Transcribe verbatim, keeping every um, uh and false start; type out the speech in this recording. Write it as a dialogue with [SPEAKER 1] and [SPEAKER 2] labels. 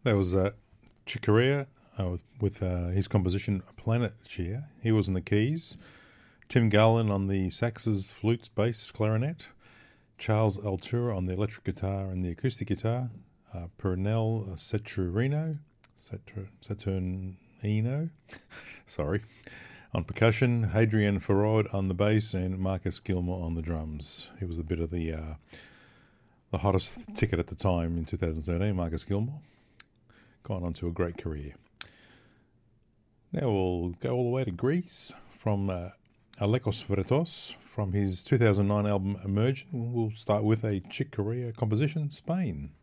[SPEAKER 1] That was uh, Chick Corea uh, with, with uh, his composition Planet Cheer. He was on the keys. Tim Garland on the saxes, flutes, bass, clarinet. Charles Altura on the electric guitar and the acoustic guitar. Uh, Pernell Saturino, Satur, Saturnino, sorry, on percussion. Hadrian Farod on the bass and Marcus Gilmore on the drums. He was a bit of the uh, the hottest ticket at the time in two thousand thirteen, Marcus Gilmore. Gone on to a great career. Now we'll go all the way to Greece from uh, Alekos Vretos from his two thousand nine album Emerging. We'll start with a Chick Corea composition, Spain.